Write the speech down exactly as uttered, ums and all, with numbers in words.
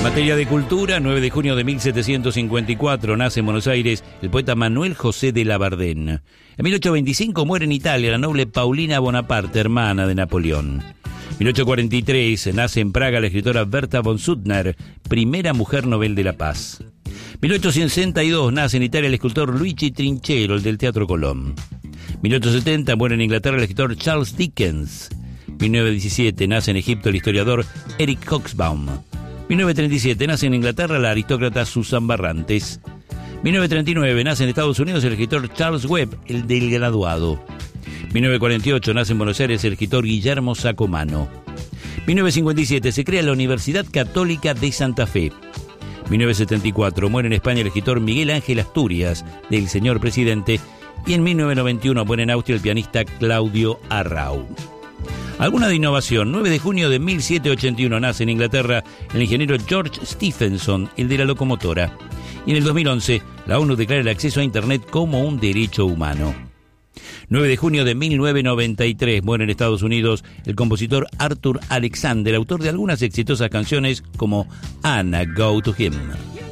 Materia de cultura, nueve de junio de mil setecientos cincuenta y cuatro, nace en Buenos Aires el poeta Manuel José de Labardén. En mil ochocientos veinticinco muere en Italia la noble Paulina Bonaparte, hermana de Napoleón. En mil ochocientos cuarenta y tres nace en Praga la escritora Berta von Suttner, primera mujer Nobel de la Paz. En mil ochocientos sesenta y dos nace en Italia el escultor Luigi Trinchero, el del Teatro Colón. En mil ochocientos setenta muere en Inglaterra el escritor Charles Dickens. En mil novecientos diecisiete nace en Egipto el historiador Eric Hobsbawm. En mil novecientos treinta y siete nace en Inglaterra la aristócrata Susan Barrantes. En mil novecientos treinta y nueve nace en Estados Unidos el escritor Charles Webb, el del graduado. En mil novecientos cuarenta y ocho nace en Buenos Aires el escritor Guillermo Sacomano. En mil novecientos cincuenta y siete se crea la Universidad Católica de Santa Fe. En mil novecientos setenta y cuatro muere en España el escritor Miguel Ángel Asturias, del señor presidente. Y en mil novecientos noventa y uno muere en Austria el pianista Claudio Arrau. Alguna de innovación. nueve de junio de mil setecientos ochenta y uno nace en Inglaterra el ingeniero George Stephenson, el de la locomotora. Y en el dos mil once la ONU declara el acceso a Internet como un derecho humano. nueve de junio de mil novecientos noventa y tres muere en Estados Unidos el compositor Arthur Alexander, autor de algunas exitosas canciones como Anna, Go to Him.